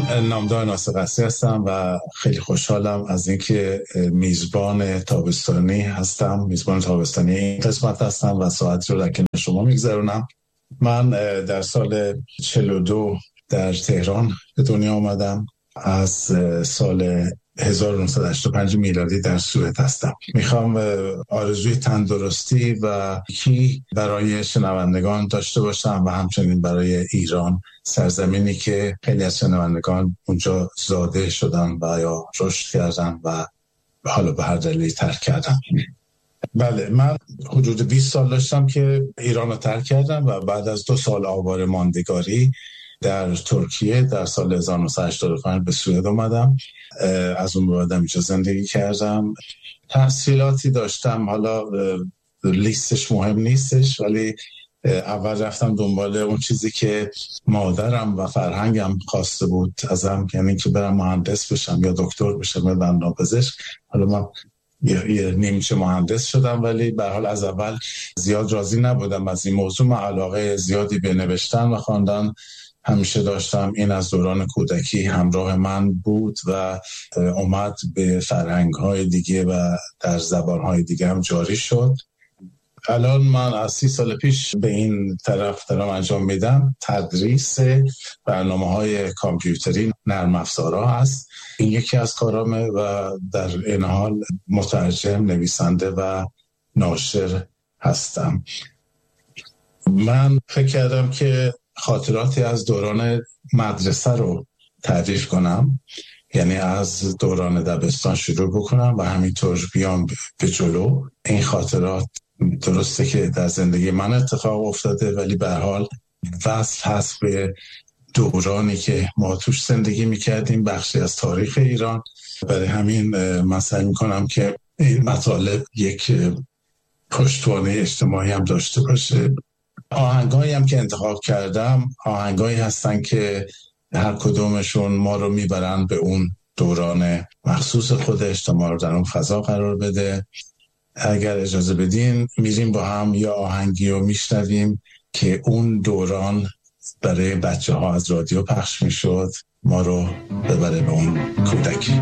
من نامدار ناصر قصری هستم و خیلی خوشحالم از اینکه میزبان تابستانی هستم، میزبان تابستانی این قسمت هستم و ساعت رو در کنار شما میگذرونم. من در سال 42 در تهران به دنیا آمدم. از سال 1985 میلادی در سوئد هستم. میخوام آرزوی تندرستی و یکی برای شنوندگان داشته باشم و همچنین برای ایران، سرزمینی که خیلی از شنوندگان اونجا زاده شدن و یا رشد کردن و حالا به هر دلیلی ترک کردن. بله، من حدود 20 سال داشتم که ایران رو ترک کردم و بعد از 2 سال آواره ماندگاری در ترکیه در سال 1985 به سوئد اومدم. از اون بعد اینجا زندگی کردم. تحصیلاتی داشتم، حالا لیستش مهم نیستش، ولی اول رفتم دنبال اون چیزی که مادرم و فرهنگم خواسته بود ازم، یعنی که برم مهندس بشم یا دکتر بشم یا دندانپزشک. حالا من یه نیمچه مهندس شدم، ولی به هر حال از اول زیاد راضی نبودم از این موضوع. من علاقه زیادی به نوشتن و خواندن همیشه داشتم. این از دوران کودکی همراه من بود و اومد به فرهنگ‌های دیگه و در زبان‌های دیگه هم جاری شد. الان من از 30 سال پیش به این طرف دارم انجام میدم. تدریس برنامه‌های کامپیوتری، نرم افزارها هست. این یکی از کارامه و در این حال مترجم، نویسنده و ناشر هستم. من فکر کردم که خاطراتی از دوران مدرسه رو تعریف کنم، یعنی از دوران دبستان شروع بکنم و همینطور بیام به جلو. این خاطرات درسته که در زندگی من اتفاق افتاده، ولی به هر حال وصل هست به دورانی که ما توش زندگی میکردیم، بخشی از تاریخ ایران. برای همین من سعی میکنم که این مطالب یک پشتوانه اجتماعی هم داشته باشه. آهنگایی هم که انتخاب کردم آهنگایی هستن که هر کدومشون ما رو میبرن به اون دوران مخصوص خودش تا ما رو در اون فضا قرار بده. اگر اجازه بدین میریم با هم یا آهنگی رو میشنویم که اون دوران برای بچه ها از رادیو پخش میشد، ما رو ببره به اون کودکی.